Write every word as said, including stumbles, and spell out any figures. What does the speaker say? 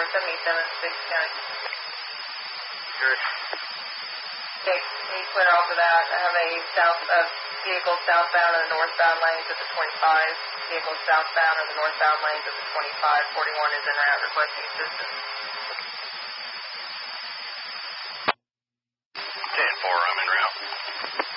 four seventy-seven, six County. Good. Okay, can you clear off of that? I have a south uh, vehicle southbound in the northbound lanes at the twenty-five. Vehicle southbound in the northbound lanes at the twenty-five. forty-one is en route requesting assistance. ten four, I'm en route.